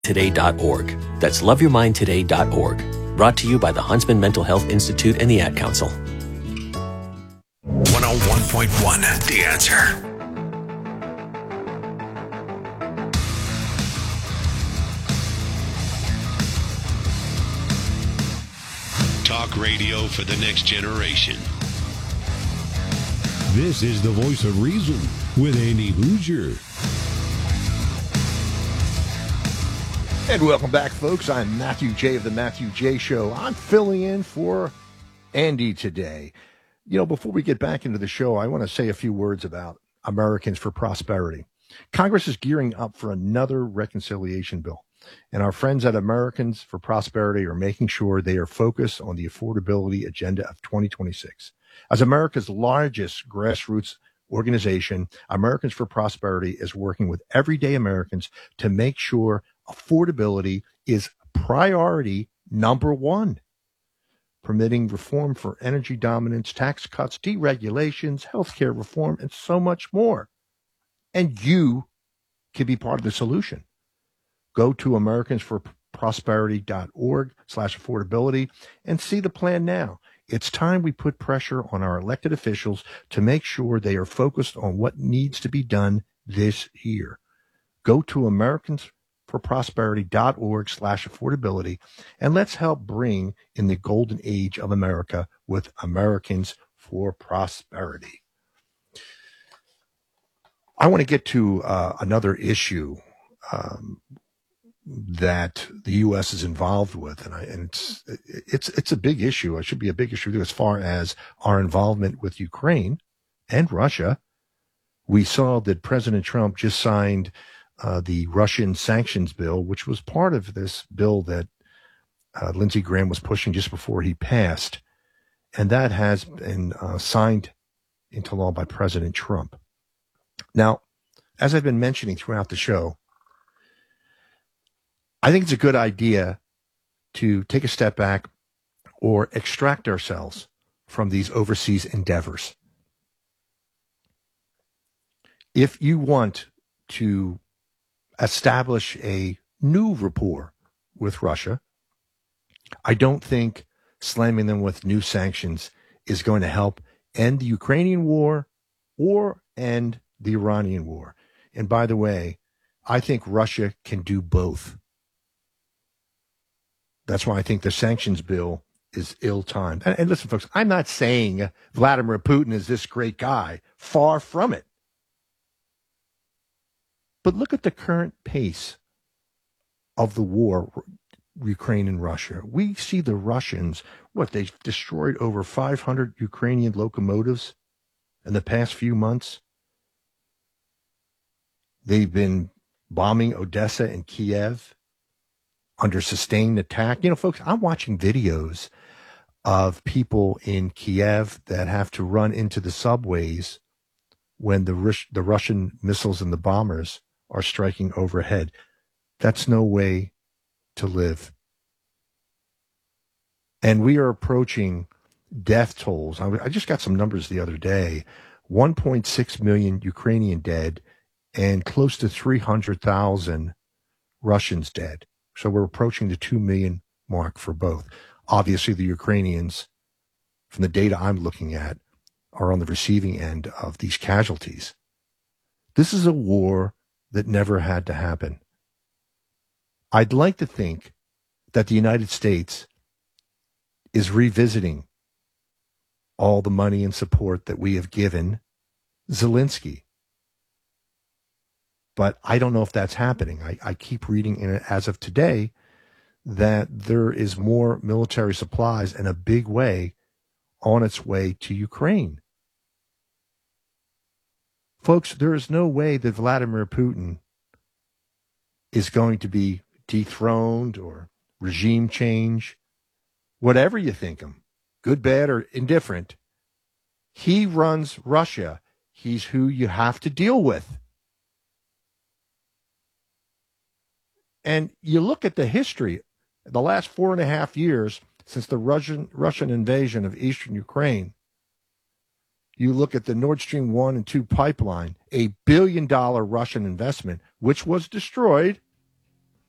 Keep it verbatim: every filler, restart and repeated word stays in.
today dot org. That's love your mind today dot org. Brought to you by the Huntsman Mental Health Institute and the Ad Council. one oh one point one, The Answer. Talk radio for the next generation. This is the voice of reason with Andy Hoosier. And welcome back, folks. I'm Matthew J. of the Matthew J. Show. I'm filling in for Andy today. You know, before we get back into the show, I want to say a few words about Americans for Prosperity. Congress is gearing up for another reconciliation bill, and our friends at Americans for Prosperity are making sure they are focused on the affordability agenda of twenty twenty-six. As America's largest grassroots organization, Americans for Prosperity is working with everyday Americans to make sure affordability is priority number one, permitting reform for energy dominance, tax cuts, deregulations, healthcare reform, and so much more. And you can be part of the solution. Go to Americans for Prosperity dot org slash affordability and see the plan now. It's time we put pressure on our elected officials to make sure they are focused on what needs to be done this year. Go to Americans for Prosperity dot org slash affordability and let's help bring in the golden age of America with Americans for Prosperity. I want to get to uh, another issue um, that the U S is involved with, and, I, and it's it's it's a big issue. It should be a big issue as far as our involvement with Ukraine and Russia. We saw that President Trump just signed uh, the Russian sanctions bill, which was part of this bill that uh, Lindsey Graham was pushing just before he passed, and that has been uh, signed into law by President Trump. Now, as I've been mentioning throughout the show, I think it's a good idea to take a step back or extract ourselves from these overseas endeavors. If you want to establish a new rapport with Russia, I don't think slamming them with new sanctions is going to help end the Ukrainian war or end the Iranian war. And by the way, I think Russia can do both. That's why I think the sanctions bill is ill-timed. And, and listen, folks, I'm not saying Vladimir Putin is this great guy. Far from it. But look at the current pace of the war, Ukraine and Russia. We see the Russians, what, they've destroyed over five hundred Ukrainian locomotives in the past few months. They've been bombing Odessa and Kiev under sustained attack. You know, folks, I'm watching videos of people in Kiev that have to run into the subways when the Rus- the Russian missiles and the bombers are striking overhead. That's no way to live. And we are approaching death tolls. I, I just got some numbers the other day. one point six million Ukrainian dead and close to three hundred thousand Russians dead. So we're approaching the two million mark for both. Obviously, the Ukrainians, from the data I'm looking at, are on the receiving end of these casualties. This is a war that never had to happen. I'd like to think that the United States is revisiting all the money and support that we have given Zelensky. But I don't know if that's happening. I, I keep reading in it as of today that there is more military supplies in a big way on its way to Ukraine. Folks, there is no way that Vladimir Putin is going to be dethroned or regime change, whatever you think him, good, bad, or indifferent. He runs Russia. He's who you have to deal with. And you look at the history, the last four and a half years since the Russian Russian invasion of eastern Ukraine, you look at the Nord Stream one and two pipeline, a billion dollar Russian investment, which was destroyed